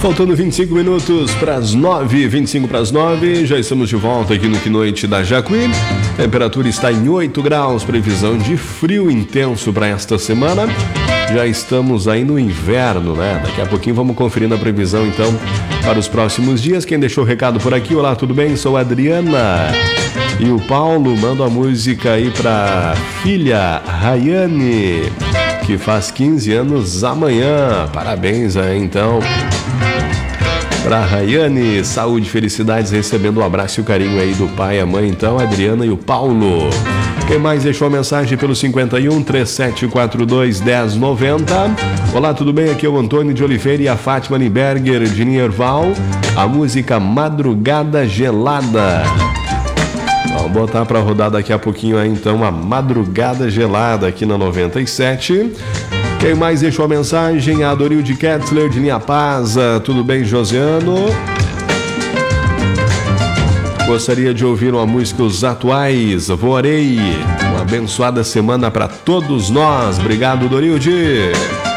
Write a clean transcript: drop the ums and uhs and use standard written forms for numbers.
Faltando 25 minutos para as 9, 25 para as 9, já estamos de volta aqui no Que Noite da Jacuí. Temperatura está em 8 graus, previsão de frio intenso para esta semana. Já estamos aí no inverno, né? Daqui a pouquinho vamos conferindo a previsão, então, para os próximos dias. Quem deixou o recado por aqui, olá, tudo bem? Sou a Adriana. E o Paulo manda a música aí para filha Rayane, que faz 15 anos amanhã. Parabéns aí, então. Para Rayane, saúde, felicidades, recebendo um abraço e o carinho aí do pai e a mãe, então, a Adriana e o Paulo. Quem mais deixou a mensagem pelo 51 3742 1090? Olá, tudo bem? Aqui é o Antônio de Oliveira e a Fátima Limberger de Nierval. A música Madrugada Gelada. Vamos botar para rodar daqui a pouquinho aí, então, a Madrugada Gelada aqui na 97. Quem mais deixou a mensagem? A Dorilde Ketzler de Linha Paz. Tudo bem, Josiano? Gostaria de ouvir uma música Os Atuais, Vorei. Uma abençoada semana para todos nós. Obrigado, Dorilde.